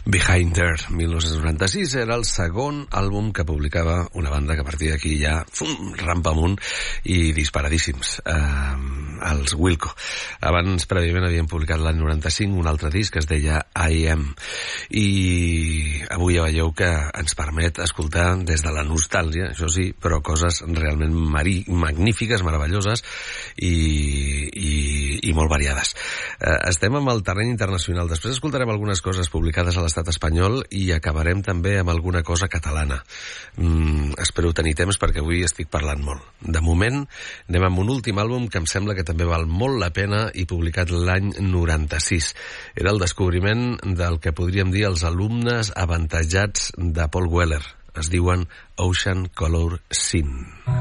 Behind There, 1996, era el segon àlbum que publicava una banda que a partir d'aquí ja rampa amunt i disparadíssims, els Wilco. Abans, prèviament, havien publicat l'any 95 un altre disc que es deia I Am, i avui ja veieu que ens permet escoltar des de la nostàlgia, això sí, però coses realment magnífiques, meravelloses i molt variades. Estem amb el terreny internacional. Després escoltarem algunes coses publicades a l'estat espanyol i acabarem també amb alguna cosa catalana. Espero tenir temps perquè avui estic parlant molt. De moment, anem amb un últim àlbum que em sembla que també val molt la pena i publicat l'any 96. Era el descobriment del que podríem dir els alumnes avantatjats de Paul Weller. Es diuen Ocean Color Scene.